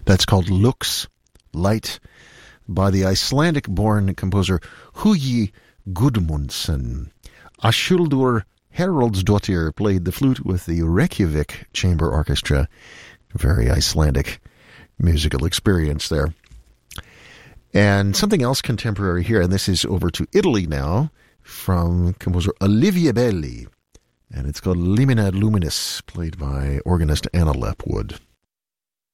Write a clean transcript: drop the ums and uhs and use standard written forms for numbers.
That's called Lux, Light, by the Icelandic-born composer Hugi Gudmundsson. Ashuldur Haraldsdottir played the flute with the Reykjavik Chamber Orchestra. Very Icelandic musical experience there. And something else contemporary here, and this is over to Italy now, from composer Olivia Belli. And it's called Limina Luminis, played by organist Anna Lepwood.